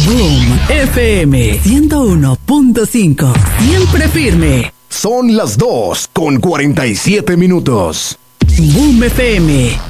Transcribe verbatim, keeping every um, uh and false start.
Boom F M ciento uno punto cinco. Siempre firme. Son las dos con cuarenta y siete minutos. Boom F M.